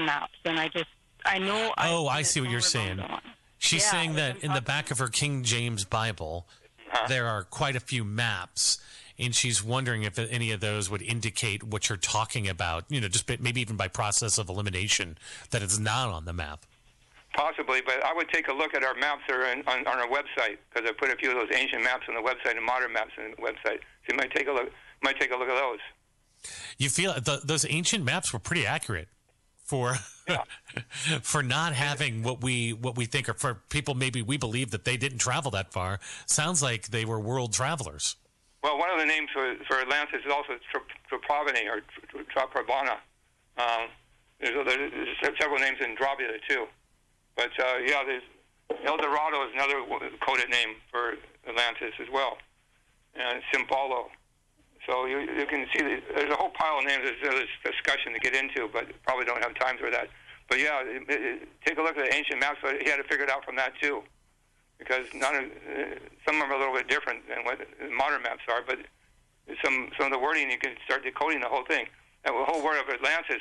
maps, and I know. Oh, I see what you're saying. She's saying that in the back of her King James Bible, there are quite a few maps, and she's wondering if any of those would indicate what you're talking about, just maybe even by process of elimination, that it's not on the map. Possibly, but I would take a look at our maps that are on our website, because I put a few of those ancient maps on the website and modern maps on the website. So you might take a look at those. You feel those ancient maps were pretty accurate for for not having what we think, or for people maybe we believe that they didn't travel that far. Sounds like they were world travelers. Well, one of the names for Atlantis is also Traprovani or Traprabana. There's several names in Dravida too. But there's El Dorado is another coded name for Atlantis as well, and Symbolo. So you can see there's a whole pile of names. There's discussion to get into, but probably don't have time for that. But take a look at the ancient maps. But he had to figure it out from that too, because some of them are a little bit different than what modern maps are. But some of the wording, you can start decoding the whole thing. And the whole word of Atlantis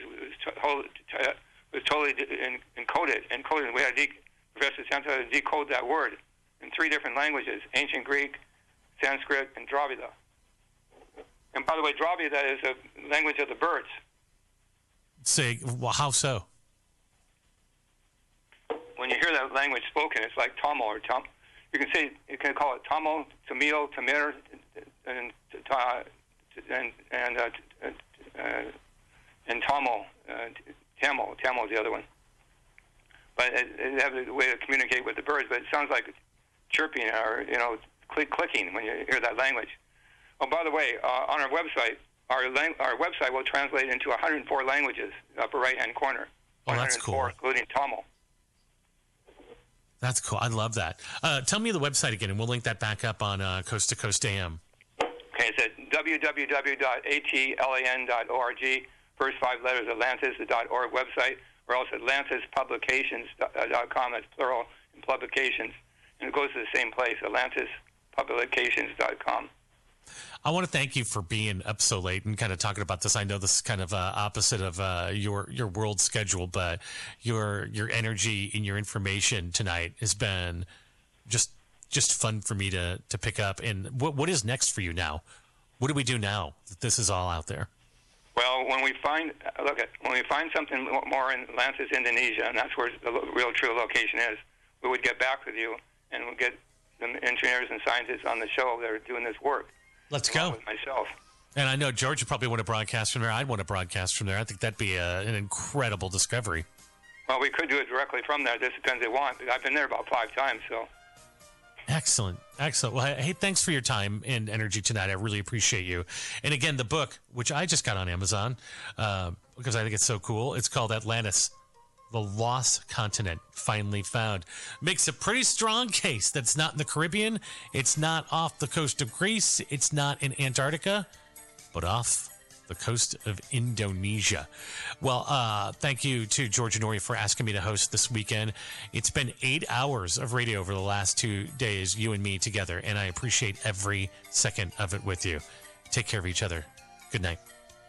was totally encoded. We had Professor Santa had to decode that word in 3 different languages: Ancient Greek, Sanskrit, and Dravida. And by the way, Dravida is a language of the birds. Say, well, how so? When you hear that language spoken, it's like Tamil or Tam. You can call it Tamil, Tamil, Tamir, and Tamil. Tamil is the other one. But they have a way to communicate with the birds, but it sounds like chirping or clicking when you hear that language. Oh, by the way, on our website, our website will translate into 104 languages, upper right-hand corner. Oh, that's cool. Including Tamil. That's cool. I love that. Tell me the website again, and we'll link that back up on Coast to Coast AM. Okay, it's at www.atlan.org. First 5 letters, Atlantis.org website. We're also AtlantisPublications.com. That's plural in publications. And it goes to the same place, AtlantisPublications.com. I want to thank you for being up so late and kind of talking about this. I know this is kind of opposite of your world schedule, but your energy and your information tonight has been just fun for me to pick up. And what is next for you now? What do we do now that this is all out there? Well, when we find something more in Atlantis, Indonesia, and that's where the real true location is, we would get back with you and we'll get some engineers and scientists on the show that are doing this work. Let's go. With myself. And I know George would probably want to broadcast from there. I'd want to broadcast from there. I think that'd be an incredible discovery. Well, we could do it directly from there. This depends if they want. I've been there about 5 times, so. Excellent. Well, hey, thanks for your time and energy tonight. I really appreciate you. And again, the book, which I just got on Amazon, because I think it's so cool, it's called Atlantis, the Lost Continent Finally Found. Makes a pretty strong case that's not in the Caribbean, it's not off the coast of Greece, it's not in Antarctica, but off the coast of Indonesia. Well, thank you to George Noory for asking me to host this weekend. It's been 8 hours of radio over the last 2 days, you and me together, and I appreciate every second of it with you. Take care of each other. Good night.